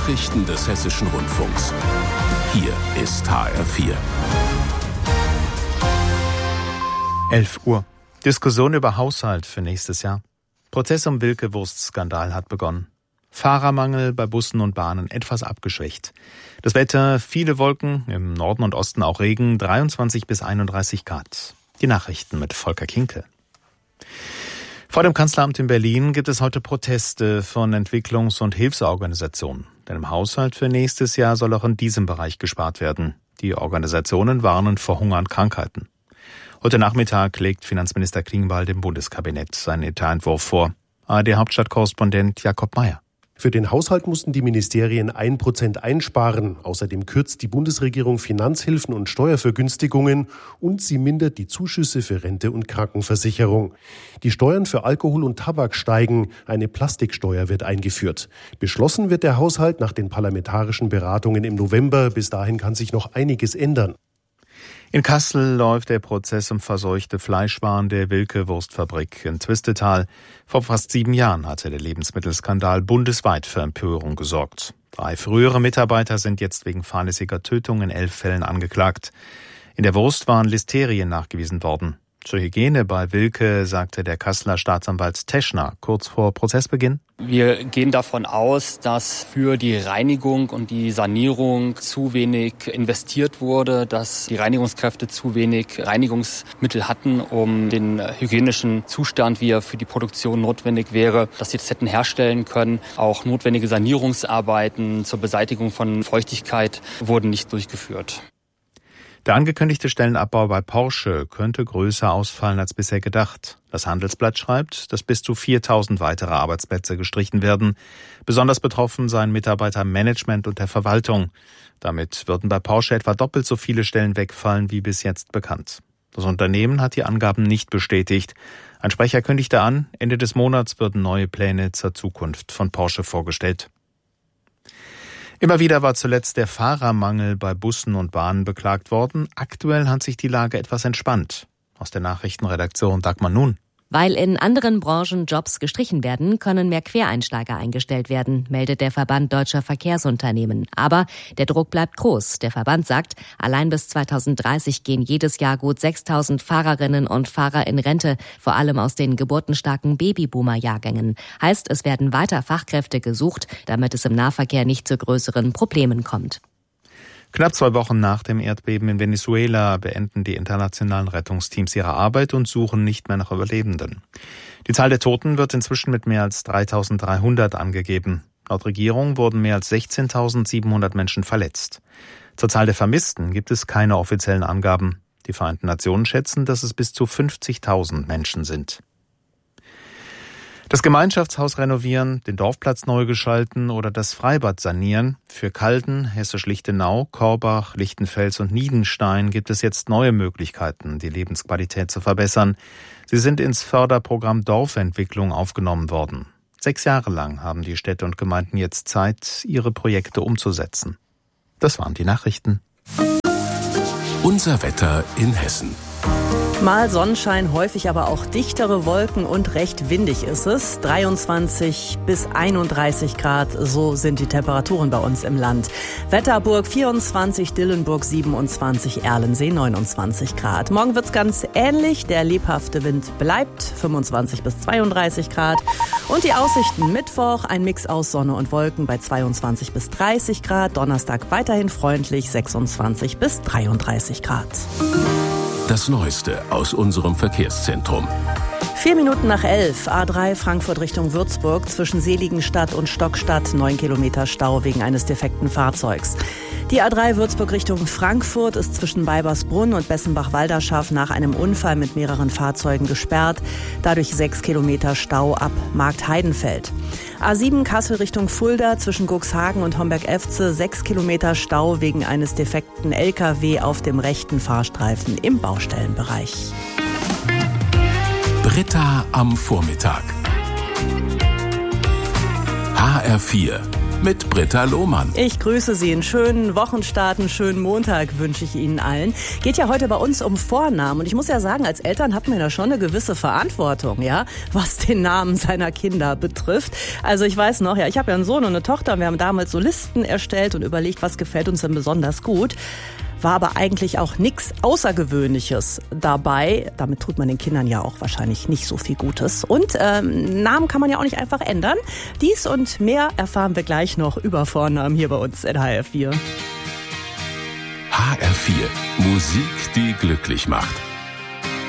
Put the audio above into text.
Nachrichten des Hessischen Rundfunks. Hier ist HR4. 11 Uhr. Diskussion über Haushalt für nächstes Jahr. Prozess um Wilke-Wurst-Skandal hat begonnen. Fahrermangel bei Bussen und Bahnen etwas abgeschwächt. Das Wetter, viele Wolken, im Norden und Osten auch Regen, 23 bis 31 Grad. Die Nachrichten mit Volker Kinke. Vor dem Kanzleramt in Berlin gibt es heute Proteste von Entwicklungs- und Hilfsorganisationen. Denn im Haushalt für nächstes Jahr soll auch in diesem Bereich gespart werden. Die Organisationen warnen vor Hunger und Krankheiten. Heute Nachmittag legt Finanzminister Klingbeil dem Bundeskabinett seinen Etatentwurf vor. ARD-Hauptstadtkorrespondent Jakob Mayer. Für den Haushalt mussten die Ministerien 1% einsparen. Außerdem kürzt die Bundesregierung Finanzhilfen und Steuervergünstigungen und sie mindert die Zuschüsse für Rente und Krankenversicherung. Die Steuern für Alkohol und Tabak steigen. Eine Plastiksteuer wird eingeführt. Beschlossen wird der Haushalt nach den parlamentarischen Beratungen im November. Bis dahin kann sich noch einiges ändern. In Kassel läuft der Prozess um verseuchte Fleischwaren der Wilke-Wurstfabrik in Twistetal. Vor fast 7 Jahren hatte der Lebensmittelskandal bundesweit für Empörung gesorgt. 3 frühere Mitarbeiter sind jetzt wegen fahrlässiger Tötung in 11 Fällen angeklagt. In der Wurst waren Listerien nachgewiesen worden. Zur Hygiene bei Wilke sagte der Kasseler Staatsanwalt Teschner kurz vor Prozessbeginn: Wir gehen davon aus, dass für die Reinigung und die Sanierung zu wenig investiert wurde, dass die Reinigungskräfte zu wenig Reinigungsmittel hatten, um den hygienischen Zustand, wie er für die Produktion notwendig wäre, dass sie das hätten herstellen können. Auch notwendige Sanierungsarbeiten zur Beseitigung von Feuchtigkeit wurden nicht durchgeführt. Der angekündigte Stellenabbau bei Porsche könnte größer ausfallen als bisher gedacht. Das Handelsblatt schreibt, dass bis zu 4.000 weitere Arbeitsplätze gestrichen werden. Besonders betroffen seien Mitarbeiter im Management und der Verwaltung. Damit würden bei Porsche etwa doppelt so viele Stellen wegfallen wie bis jetzt bekannt. Das Unternehmen hat die Angaben nicht bestätigt. Ein Sprecher kündigte an, Ende des Monats würden neue Pläne zur Zukunft von Porsche vorgestellt. Immer wieder war zuletzt der Fahrermangel bei Bussen und Bahnen beklagt worden. Aktuell hat sich die Lage etwas entspannt. Aus der Nachrichtenredaktion Dagmar Nun. Weil in anderen Branchen Jobs gestrichen werden, können mehr Quereinsteiger eingestellt werden, meldet der Verband Deutscher Verkehrsunternehmen. Aber der Druck bleibt groß. Der Verband sagt, allein bis 2030 gehen jedes Jahr gut 6.000 Fahrerinnen und Fahrer in Rente, vor allem aus den geburtenstarken Babyboomer-Jahrgängen. Heißt, es werden weiter Fachkräfte gesucht, damit es im Nahverkehr nicht zu größeren Problemen kommt. Knapp 2 Wochen nach dem Erdbeben in Venezuela beenden die internationalen Rettungsteams ihre Arbeit und suchen nicht mehr nach Überlebenden. Die Zahl der Toten wird inzwischen mit mehr als 3.300 angegeben. Laut Regierung wurden mehr als 16.700 Menschen verletzt. Zur Zahl der Vermissten gibt es keine offiziellen Angaben. Die Vereinten Nationen schätzen, dass es bis zu 50.000 Menschen sind. Das Gemeinschaftshaus renovieren, den Dorfplatz neu gestalten oder das Freibad sanieren. Für Calden, Hessisch-Lichtenau, Korbach, Lichtenfels und Niedenstein gibt es jetzt neue Möglichkeiten, die Lebensqualität zu verbessern. Sie sind ins Förderprogramm Dorfentwicklung aufgenommen worden. 6 Jahre lang haben die Städte und Gemeinden jetzt Zeit, ihre Projekte umzusetzen. Das waren die Nachrichten. Unser Wetter in Hessen. Mal Sonnenschein, häufig aber auch dichtere Wolken und recht windig ist es. 23 bis 31 Grad, so sind die Temperaturen bei uns im Land. Wetterburg 24, Dillenburg 27, Erlensee 29 Grad. Morgen wird's ganz ähnlich, der lebhafte Wind bleibt, 25 bis 32 Grad. Und die Aussichten: Mittwoch ein Mix aus Sonne und Wolken bei 22 bis 30 Grad. Donnerstag weiterhin freundlich, 26 bis 33 Grad. Das Neueste aus unserem Verkehrszentrum. 4 Minuten nach 11, A3 Frankfurt Richtung Würzburg, zwischen Seligenstadt und Stockstadt, 9 Kilometer Stau wegen eines defekten Fahrzeugs. Die A3 Würzburg Richtung Frankfurt ist zwischen Beibersbrunn und Bessenbach-Walderschaft nach einem Unfall mit mehreren Fahrzeugen gesperrt. Dadurch 6 Kilometer Stau ab Marktheidenfeld. A7 Kassel Richtung Fulda, zwischen Cuxhagen und Homberg-Efze, 6 Kilometer Stau wegen eines defekten LKW auf dem rechten Fahrstreifen im Baustellenbereich. Britta am Vormittag. HR4 mit Britta Lohmann. Ich grüße Sie. Einen schönen Wochenstart, einen schönen Montag wünsche ich Ihnen allen. Geht ja heute bei uns um Vornamen. Und ich muss ja sagen, als Eltern hat man ja schon eine gewisse Verantwortung, ja, was den Namen seiner Kinder betrifft. Also ich weiß noch, ja, ich habe ja einen Sohn und eine Tochter. Und wir haben damals so Listen erstellt und überlegt, was gefällt uns denn besonders gut. War aber eigentlich auch nichts Außergewöhnliches dabei. Damit tut man den Kindern ja auch wahrscheinlich nicht so viel Gutes. Und Namen kann man ja auch nicht einfach ändern. Dies und mehr erfahren wir gleich noch über Vornamen hier bei uns in HR4. HR4, Musik, die glücklich macht.